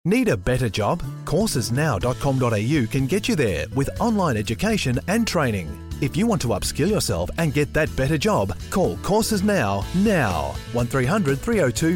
Need a better job? Coursesnow.com.au can get you there with online education and training. If you want to upskill yourself and get that better job, call Courses Now. 1300 302